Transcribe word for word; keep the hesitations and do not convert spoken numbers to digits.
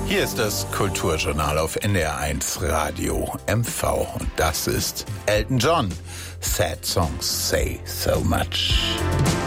Hier ist das Kulturjournal auf N D R eins Radio M V und das ist Elton John. Sad Songs Say So Much.